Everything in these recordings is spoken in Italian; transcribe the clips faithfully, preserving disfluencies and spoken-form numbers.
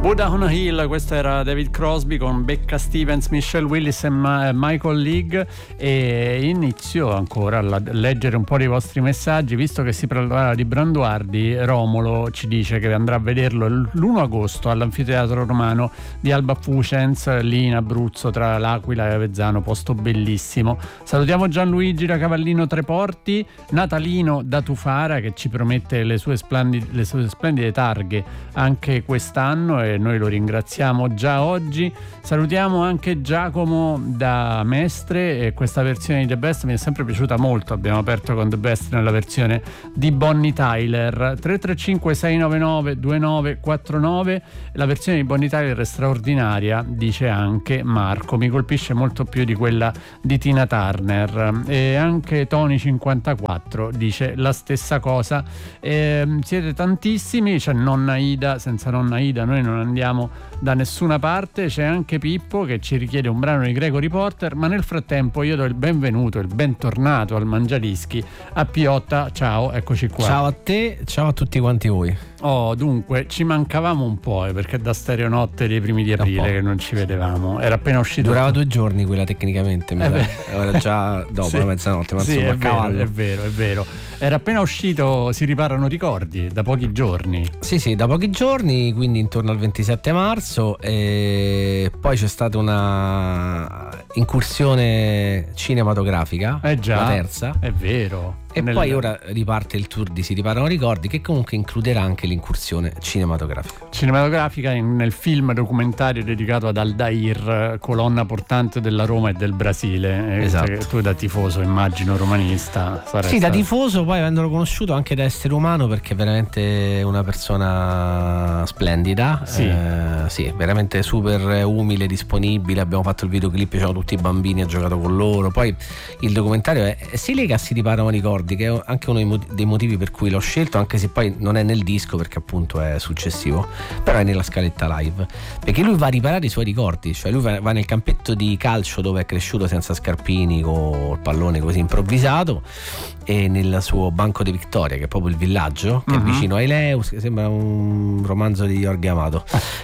Buddha on a Hill, questo era David Crosby con Becca Stevens, Michelle Willis e Ma- Michael League. E inizio ancora a la- leggere un po' dei vostri messaggi, visto che si parlava di Branduardi. Romolo ci dice che andrà a vederlo l'primo agosto all'Anfiteatro Romano di Alba Fucens, lì in Abruzzo, tra l'Aquila e Avezzano, posto bellissimo. Salutiamo Gianluigi da Cavallino Treporti, Natalino da Tufara, che ci promette le sue splendide, le sue splendide targhe anche quest'anno, e noi lo ringraziamo già oggi. Salutiamo anche Giacomo da Mestre, e questa versione di The Best mi è sempre piaciuta molto. Abbiamo aperto con The Best nella versione di Bonnie Tyler. Tre tre cinque sei nove nove due nove quattro nove. La versione di Bonnie Tyler è straordinaria, dice anche Marco, mi colpisce molto più di quella di Tina Turner. E anche Tony cinquantaquattro dice la stessa cosa. E siete tantissimi, c'è nonna Ida, senza nonna Ida noi non andiamo da nessuna parte. C'è anche Pippo che ci richiede un brano di Gregory Porter, ma nel frattempo io do il benvenuto, il bentornato al Mangiadischi a Piotta. Ciao, eccoci qua. Ciao a te, ciao a tutti quanti voi. Oh, dunque ci mancavamo un po', eh, perché da Stereonotte dei primi di aprile che non ci vedevamo, era appena uscito. Durava due giorni quella tecnicamente, mi eh era già dopo sì, la mezzanotte, ma sì, insomma, è vero, è vero, è vero. Era appena uscito Si riparano ricordi, da pochi giorni. Sì, sì, da pochi giorni, quindi intorno al ventisette marzo, e poi c'è stata una incursione cinematografica, eh già, la terza. È vero. E Nel... poi ora riparte il tour di Si riparano ricordi, che comunque includerà anche l'incursione cinematografica. Cinematografica in, nel film documentario dedicato ad Aldair, colonna portante della Roma e del Brasile. Esatto. Eh, tu da tifoso, immagino, romanista. Saresti... Sì, da tifoso, poi avendolo conosciuto anche da essere umano, perché è veramente una persona splendida. Sì, eh, sì, veramente super umile, disponibile. Abbiamo fatto il videoclip, c'erano tutti i bambini, ha giocato con loro. Poi il documentario è, si lega a Si riparano ricordi, che è anche uno dei motivi per cui l'ho scelto, anche se poi non è nel disco perché appunto è successivo, però è nella scaletta live, perché lui va a riparare i suoi ricordi, cioè lui va nel campetto di calcio dove è cresciuto senza scarpini, col pallone così improvvisato, e nel suo Banco de Victoria, che è proprio il villaggio che uh-huh. è vicino a Eleus, che sembra un romanzo di Jorge Amato.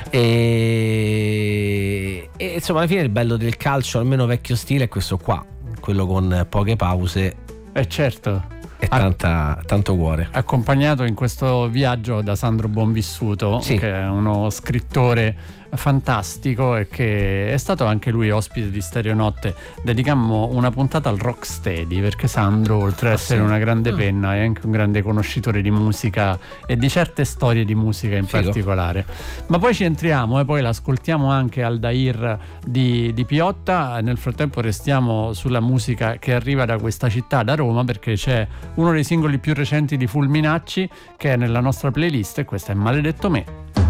e, e insomma alla fine il bello del calcio, almeno vecchio stile, è questo qua, quello con poche pause. Eh certo. E tanta, tanto cuore. Accompagnato in questo viaggio da Sandro Buonvissuto, sì, che è uno scrittore fantastico e che è stato anche lui ospite di Stereonotte. Dedicammo una puntata al rocksteady, perché Sandro, oltre ad essere ah, sì. una grande ah. penna, è anche un grande conoscitore di musica e di certe storie di musica in Figo. particolare. Ma poi ci entriamo e poi l'ascoltiamo anche al Dair di, di Piotta. Nel frattempo restiamo sulla musica che arriva da questa città, da Roma, perché c'è uno dei singoli più recenti di Fulminacci che è nella nostra playlist, e questo è Maledetto Me.